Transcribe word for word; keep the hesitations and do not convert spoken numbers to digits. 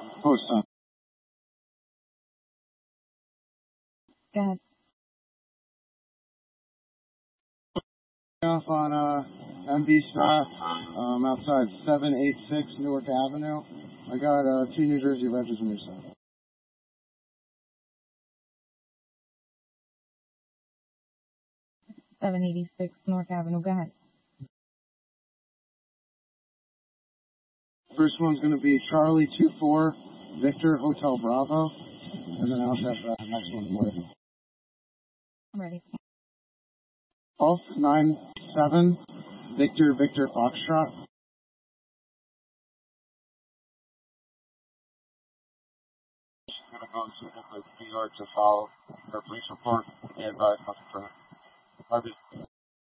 Post on. Go ahead. Off on uh, M B stop, um, outside seven eighty-six Newark Avenue. I got uh, two New Jersey Revs on your side. seven eighty-six Newark Avenue. Go ahead. First one's going to be Charlie two four Victor Hotel Bravo, and then I'll have the uh, next one for you. I'm ready. Pulse nine seven Victor Victor Foxtrot. Going to New York to follow her police report and advise nothing further.